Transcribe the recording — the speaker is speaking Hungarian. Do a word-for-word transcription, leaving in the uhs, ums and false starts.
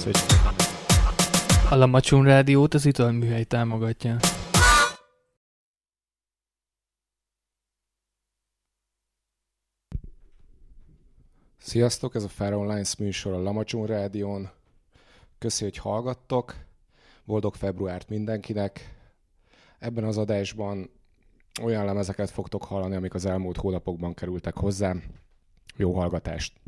hogy a Lamacsun Rádiót az Italműhely támogatja. Sziasztok, ez a Fire Online műsor a Lamacsun Rádión. Köszi, hogy hallgattok. Boldog februárt mindenkinek. Ebben az adásban olyan lemezeket fogtok hallani, amik az elmúlt hónapokban kerültek hozzám. Jó hallgatást!